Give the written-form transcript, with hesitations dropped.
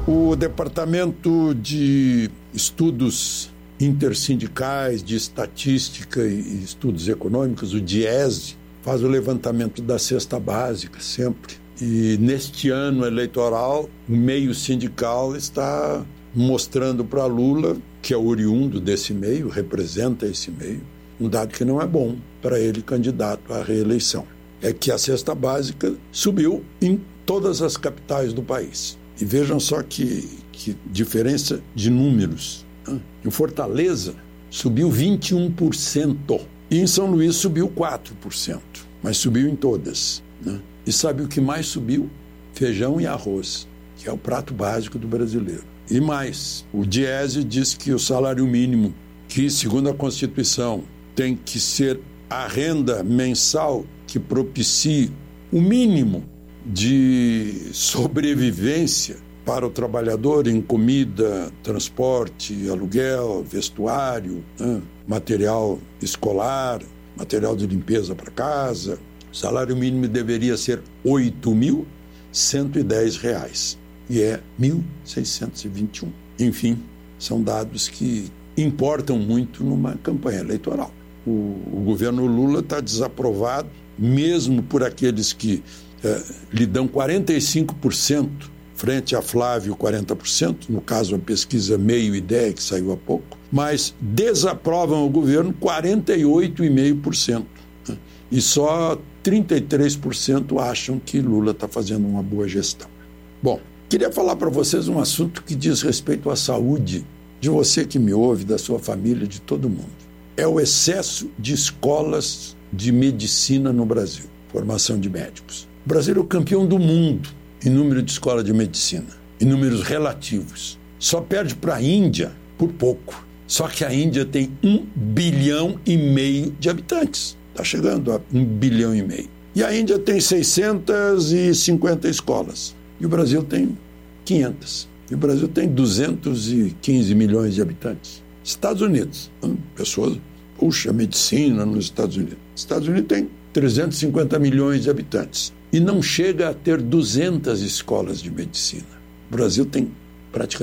O Departamento de Estudos Intersindicais de Estatística e Estudos Econômicos, o DIESE, faz o levantamento da cesta básica sempre. E neste ano eleitoral, o meio sindical está mostrando para Lula, que é oriundo desse meio, representa esse meio, um dado que não é bom para ele candidato à reeleição. É que a cesta básica subiu em todas as capitais do país. E vejam só que diferença de números. Em Fortaleza subiu 21%. E em São Luís subiu 4%. Mas subiu em todas. E sabe o que mais subiu? Feijão e arroz, que é o prato básico do brasileiro. E mais, o DIESE diz que o salário mínimo, que segundo a Constituição tem que ser a renda mensal que propicie o mínimo de sobrevivência para o trabalhador em comida, transporte, aluguel, vestuário, material escolar, material de limpeza para casa. O salário mínimo deveria ser R$ 8.110 e é R$ 1.621. Enfim, são dados que importam muito numa campanha eleitoral. O governo Lula está desaprovado, mesmo por aqueles que lhe dão 45%, frente a Flávio 40%, no caso a pesquisa Meio Ideia, que saiu há pouco, mas desaprovam o governo 48,5%. E só 33% acham que Lula está fazendo uma boa gestão. Bom, queria falar para vocês um assunto que diz respeito à saúde de você que me ouve, da sua família, de todo mundo. É o excesso de escolas de medicina no Brasil, formação de médicos. O Brasil é o campeão do mundo em número de escolas de medicina, em números relativos. Só perde para a Índia por pouco. Só que a Índia tem 1,5 bilhão de habitantes. Está chegando a 1,5 bilhão. E a Índia tem 650 escolas. E o Brasil tem 500. E o Brasil tem 215 milhões de habitantes. Estados Unidos, pessoas, puxa, medicina nos Estados Unidos. Estados Unidos tem 350 milhões de habitantes. E não chega a ter 200 escolas de medicina. O Brasil tem praticamente